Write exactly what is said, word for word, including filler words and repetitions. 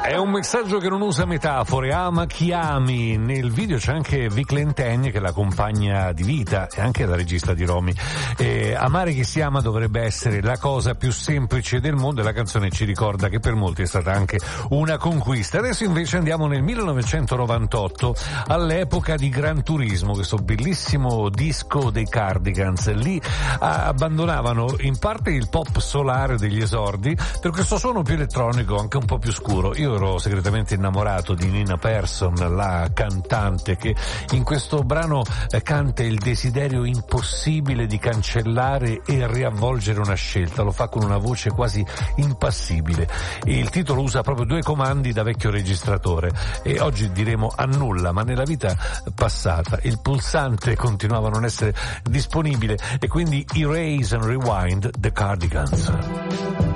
È un messaggio che non usa metafore, ama chi ami. Nel video c'è anche Vic Lentegna, che è la compagna di vita e anche la regista di Romy. Eh, amare chi si ama dovrebbe essere la cosa più semplice del mondo, e la canzone ci ricorda che per molti è stata anche una conquista. Adesso invece andiamo nel millenovecentonovantotto, all'epoca di Gran Turismo, questo bellissimo disco dei Cardigans. Lì abbandonavano in parte il pop solare degli esordi per questo suono più elettronico, anche un po' più scuro. Io ero segretamente innamorato di Nina Persson, la cantante, che in questo brano canta il desiderio impossibile di cancellare e riavvolgere una scelta. Lo fa con una voce quasi impassibile. E il titolo usa proprio due comandi da vecchio registratore, e oggi diremo annulla, ma nella vita passata il pulsante continuava a non essere disponibile, e quindi erase and rewind the Cardigans.